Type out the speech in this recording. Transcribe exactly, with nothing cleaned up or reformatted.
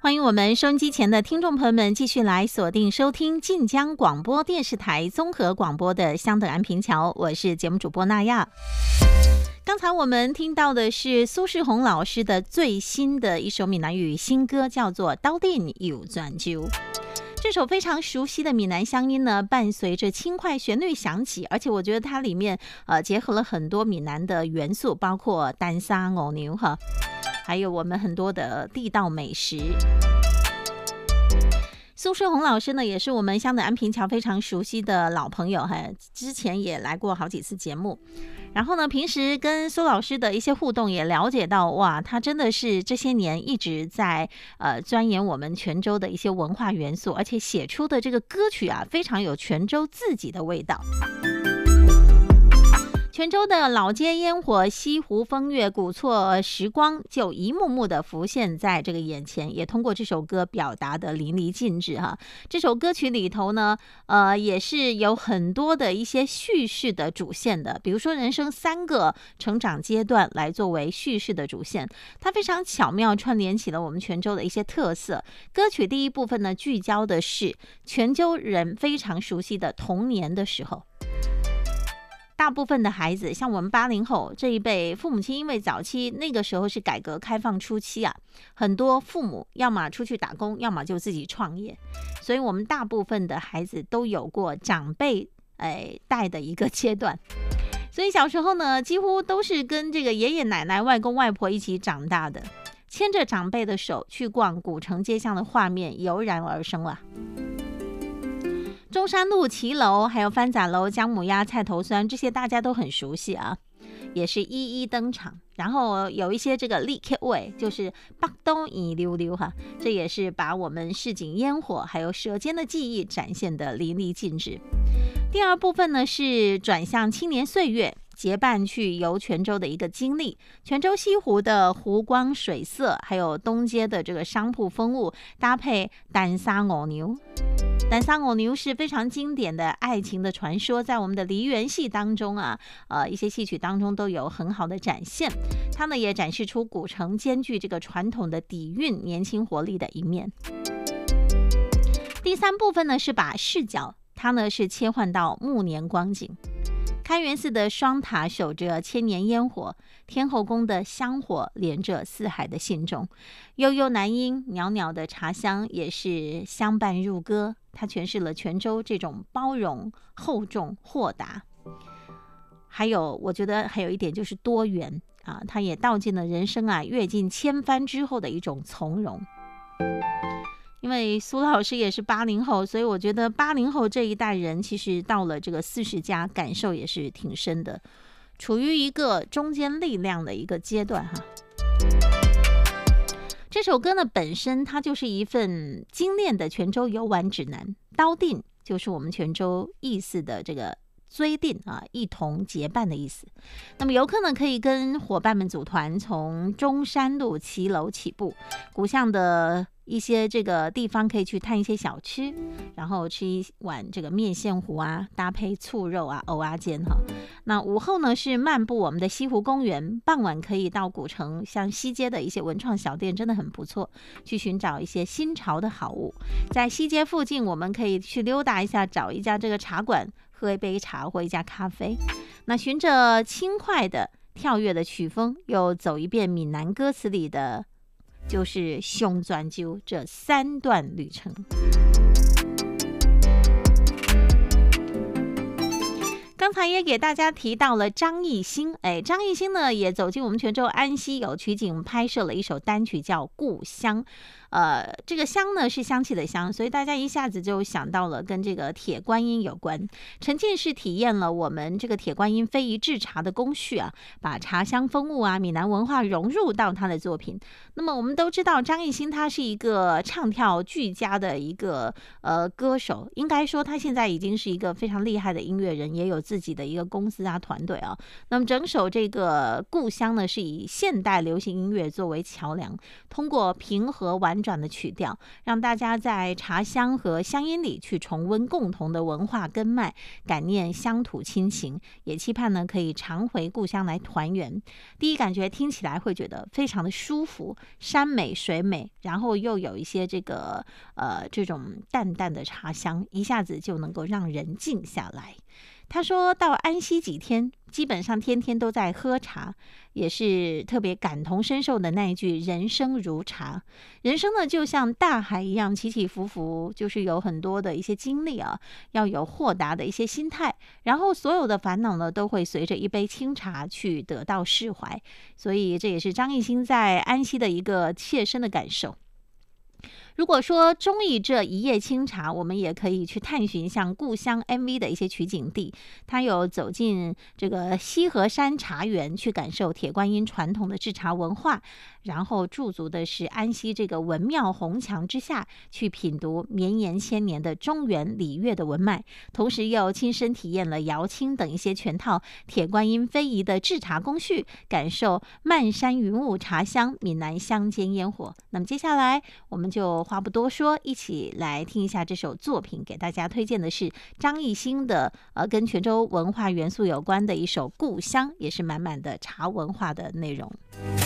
欢迎我们收音机前的听众朋友们继续来锁定收听晋江广播电视台综合广播的香的安平桥，我是节目主播娜亚。刚才我们听到的是苏世宏老师的最新的一首闽南语新歌，叫做《斗阵有转酒》。这首非常熟悉的闽南乡音呢，伴随着轻快旋律响起，而且我觉得它里面呃结合了很多闽南的元素，包括单沙牛牛哈，还有我们很多的地道美食。苏世宏老师呢，也是我们香的安平桥非常熟悉的老朋友哈，之前也来过好几次节目。然后呢，平时跟苏老师的一些互动也了解到，哇，他真的是这些年一直在呃钻研我们泉州的一些文化元素，而且写出的这个歌曲啊，非常有泉州自己的味道。泉州的老街烟火、西湖风月、古厝时光，就一幕幕的浮现在这个眼前，也通过这首歌表达的淋漓尽致哈。这首歌曲里头呢，呃，也是有很多的一些叙事的主线的，比如说人生三个成长阶段来作为叙事的主线，它非常巧妙串联起了我们泉州的一些特色。歌曲第一部分呢，聚焦的是泉州人非常熟悉的童年的时候。大部分的孩子，像我们八零后这一辈，父母亲因为早期那个时候是改革开放初期啊，很多父母要么出去打工，要么就自己创业，所以我们大部分的孩子都有过长辈哎带的一个阶段。所以小时候呢，几乎都是跟这个爷爷奶奶、外公外婆一起长大的，牵着长辈的手去逛古城街巷的画面油然而生了。中山路骑楼，还有番仔楼、姜母鸭、菜头酸，这些大家都很熟悉啊，也是一一登场。然后有一些这个立刻味，就是北东一溜溜哈，这也是把我们市井烟火还有舌尖的记忆展现的淋漓尽致。第二部分呢是转向青年岁月，结伴去游泉州的一个经历。泉州西湖的湖光水色，还有东街的这个商铺风物，搭配单沙牛牛。单沙牛牛是非常经典的爱情的传说，在我们的梨园戏当中啊，呃，一些戏曲当中都有很好的展现。它呢也展示出古城兼具这个传统的底蕴、年轻活力的一面。第三部分呢是把视角，它呢是切换到暮年光景。开元寺的双塔守着千年烟火，天后宫的香火连着四海的信众，悠悠南音，袅袅的茶香也是相伴入歌。它诠释了泉州这种包容、厚重、豁达，还有我觉得还有一点就是多元啊，它也道尽了人生啊阅尽千帆之后的一种从容。因为苏老师也是八零后，所以我觉得八零后这一代人其实到了这个四十加，感受也是挺深的，处于一个中间力量的一个阶段哈。这首歌呢本身它就是一份精炼的泉州游玩指南，刀定就是我们泉州意思的这个追定啊，一同结伴的意思。那么游客呢可以跟伙伴们组团从中山路骑楼起步，古巷的一些这个地方可以去探一些小吃，然后吃一碗这个面线糊啊，搭配醋肉啊、蚵仔煎哈。那午后呢是漫步我们的西湖公园，傍晚可以到古城，像西街的一些文创小店真的很不错，去寻找一些新潮的好物。在西街附近，我们可以去溜达一下，找一家这个茶馆，喝一杯茶或一家咖啡。那循着轻快的跳跃的曲风，又走一遍闽南歌词里的就是熊转鸠这三段旅程。刚才也给大家提到了张艺兴，哎，张艺兴呢也走进我们泉州安溪，有取景拍摄了一首单曲叫《故乡》。呃，这个香呢是香气的香，所以大家一下子就想到了跟这个铁观音有关。沉浸式体验了我们这个铁观音非遗制茶的工序啊，把茶香风物啊、闽南文化融入到他的作品。那么我们都知道张艺兴他是一个唱跳俱佳的一个呃歌手，应该说他现在已经是一个非常厉害的音乐人，也有自自己的一个公司啊团队啊。那么整首这个故乡呢，是以现代流行音乐作为桥梁，通过平和婉转的曲调，让大家在茶香和乡音里去重温共同的文化根脉，感念乡土亲情，也期盼呢可以常回故乡来团圆。第一感觉听起来会觉得非常的舒服，山美水美，然后又有一些这个呃这种淡淡的茶香，一下子就能够让人静下来。他说到安溪几天，基本上天天都在喝茶，也是特别感同身受的那一句人生如茶。人生呢就像大海一样起起伏伏，就是有很多的一些经历啊，要有豁达的一些心态，然后所有的烦恼呢都会随着一杯清茶去得到释怀。所以这也是张艺兴在安溪的一个切身的感受。如果说中意这一夜清茶，我们也可以去探寻像故乡 M V 的一些取景地，他有走进这个西河山茶园，去感受铁观音传统的制茶文化，然后驻足的是安溪这个文庙红墙之下，去品读绵延千年的中原礼乐的文脉，同时又亲身体验了瑶青等一些全套铁观音非遗的制茶工序，感受漫山云雾茶香，闽南乡间烟火。那么接下来我们就话不多说，一起来听一下这首作品。给大家推荐的是张艺兴的呃，跟泉州文化元素有关的一首《故乡》，也是满满的茶文化的内容。